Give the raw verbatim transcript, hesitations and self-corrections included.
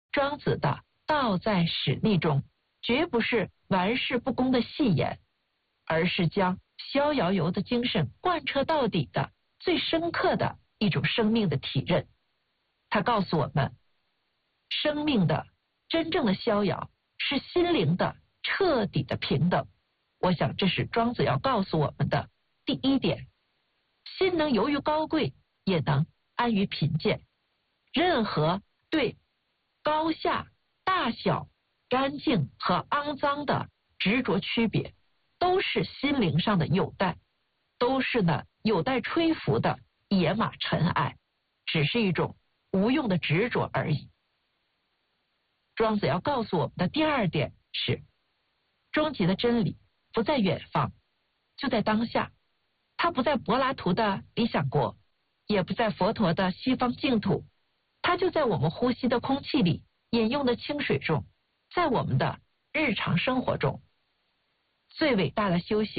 庄子的道在始立中，绝不是玩世不恭的戏言，而是将逍遥游的精神贯彻到底的最深刻的一种生命的体认。他告诉我们，生命的真正的逍遥是心灵的彻底的平等。我想这是庄子要告诉我们的第一点，心能游于高贵，也能安于贫贱。任何对高下、大小、干净和肮脏的执着区别，都是心灵上的有待，都是呢有待吹拂的野马尘埃，只是一种无用的执着而已。庄子要告诉我们的第二点是，终极的真理不在远方，就在当下。它不在柏拉图的理想国，也不在佛陀的西方净土，它就在我们呼吸的空气里，饮用的清水中，在我们的日常生活中。最伟大的修行